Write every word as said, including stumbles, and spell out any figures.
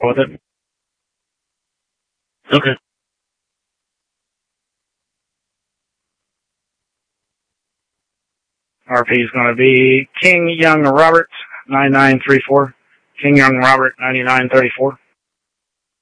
with it. Okay. R P is going to be King Young Robert, nine nine three four. King Young Robert, ninety-nine thirty-four.